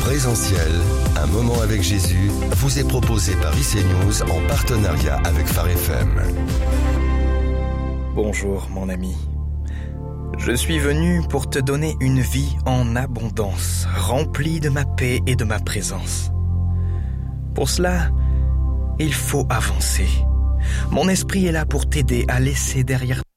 Présentiel, un moment avec Jésus, vous est proposé par IC News en partenariat avec Phare FM. Bonjour mon ami. Je suis venu pour te donner une vie en abondance, remplie de ma paix et de ma présence. Pour cela, il faut avancer. Mon esprit est là pour t'aider à laisser derrière